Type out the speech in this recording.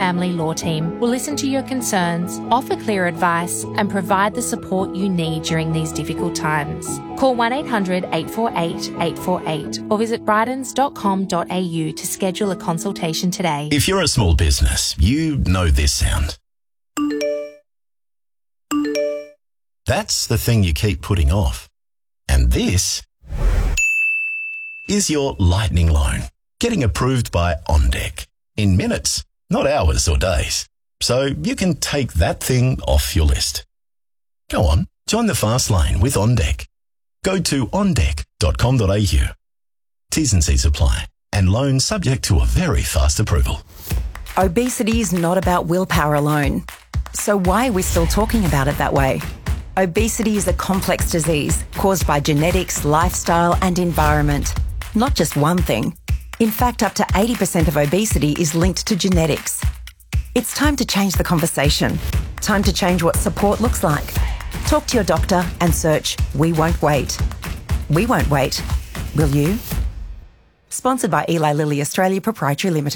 family law team will listen to your concerns, offer clear advice, and provide the support you need during these difficult times. Call 1-800-848-848 or visit brydens.com.au to schedule a consultation today. If you're a small business, you know this sound. That's the thing you keep putting off. And this is your lightning loan, getting approved by OnDeck in minutes, not hours or days. So you can take that thing off your list. Go on, join the fast lane with OnDeck. Go to ondeck.com.au. T's and C's apply, and loan subject to a very fast approval. Obesity is not about willpower alone. So why are we still talking about it that way? Obesity is a complex disease caused by genetics, lifestyle and environment. Not just one thing. In fact, up to 80% of obesity is linked to genetics. It's time to change the conversation. Time to change what support looks like. Talk to your doctor and search We Won't Wait. We won't wait. Will you? Sponsored by Eli Lilly Australia Proprietary Limited.